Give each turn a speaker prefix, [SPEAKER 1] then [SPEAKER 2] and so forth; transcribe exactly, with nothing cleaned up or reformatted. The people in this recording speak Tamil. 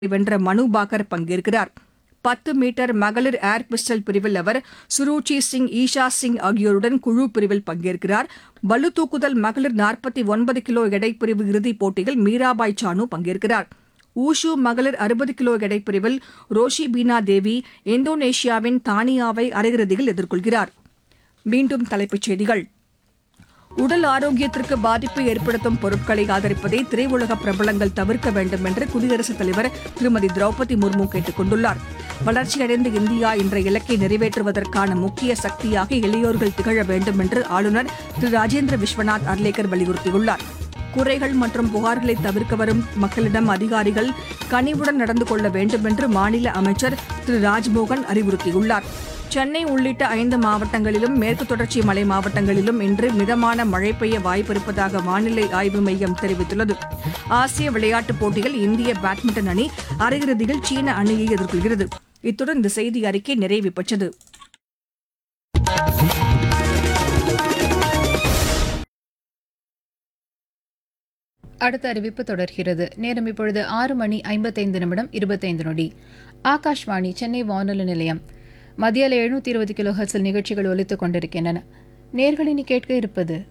[SPEAKER 1] வென்ற மனு பாக்கர் பங்கேற்கிறார். பத்து மீட்டர் மகளிர் ஏர் பிஸ்டல் பிரிவில் அவர் சுருச்சி சிங், ஈஷா சிங் ஆகியோருடன் குழு பிரிவில் பங்கேற்கிறார். பளு தூக்குதல் மகளிர் நாற்பத்தி ஒன்பது கிலோ எடைப்பிரிவு இறுதிப் போட்டியில் மீராபாய் சானு பங்கேற்கிறார். ஊஷு மகளிர் அறுபது கிலோ எடைப்பிரிவில் ரோஷி பீனா தேவி இந்தோனேஷியாவின் தானியாவை அரையிறுதியில் எதிர்கொள்கிறார். மீண்டும் தலைப்புச் செய்திகள். உடல் ஆரோக்கியத்திற்கு பாதிப்பை ஏற்படுத்தும் பொருட்களை ஆதரிப்பதை திரையுலக பிரபலங்கள் தவிர்க்க வேண்டும் என்று குடியரசுத் தலைவர் திருமதி திரௌபதி முர்மு கேட்டுக் கொண்டுள்ளார். வளர்ச்சியடைந்த இந்தியா என்ற இலக்கை நிறைவேற்றுவதற்கான முக்கிய சக்தியாக இளையோர்கள் திகழ வேண்டும் என்று ஆளுநர் திரு ராஜேந்திர விஸ்வநாத் அர்லேக்கர் வலியுறுத்தியுள்ளார். குறைகள் மற்றும் புகார்களை தவிர்க்க வரும் மக்களிடம் அதிகாரிகள் கனிவுடன் நடந்து கொள்ள வேண்டும் என்று மாநில அமைச்சர் திரு ராஜ்மோகன் அறிவுறுத்தியுள்ளார். சென்னை உள்ளிட்ட ஐந்து மாவட்டங்களிலும் மேற்கு தொடர்ச்சி மலை மாவட்டங்களிலும் இன்று மிதமான மழை பெய்ய வாய்ப்பிருப்பதாக வானிலை ஆய்வு மையம் தெரிவித்துள்ளது. ஆசிய விளையாட்டுப் போட்டியில் இந்திய பேட்மிண்டன் அணி அரையிறுதியில் சீன அணியை எதிர்கொள்கிறது. இத்துடன் இந்த செய்தி அறிக்கை நிறைவு பெற்றது.
[SPEAKER 2] அடுத்த அறிவிப்பு தொடர்கிறது. நேரம் இப்பொழுது ஆறு மணி ஐம்பத்தைந்து நிமிடம் இருபத்தைந்து நொடி. ஆகாஷ்வாணி சென்னை வானொலி நிலையம். மத்தியால எழுநூத்தி இருபது கிலோ ஹெர்ட்ஸில் நிகழ்ச்சிகள் ஒலித்துக் கொண்டிருக்கின்றன. நேர்களினி கேட்க இருப்பது